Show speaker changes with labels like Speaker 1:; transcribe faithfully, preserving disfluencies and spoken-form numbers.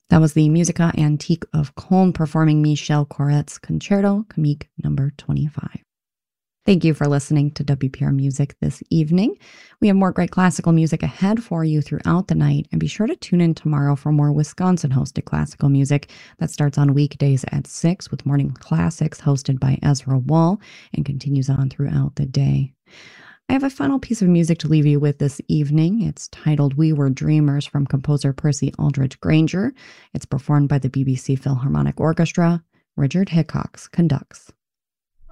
Speaker 1: That was the Musica Antique of Cologne performing Michel Corret's Concerto Comique number twenty-five. Thank you for listening to W P R Music this evening. We have more great classical music ahead for you throughout the night, and be sure to tune in tomorrow for more Wisconsin-hosted classical music that starts on weekdays at six with Morning Classics hosted by Ezra Wall and continues on throughout the day. I have a final piece of music to leave you with this evening. It's titled We Were Dreamers from composer Percy Aldridge Granger. It's performed by the B B C Philharmonic Orchestra. Richard Hickox conducts.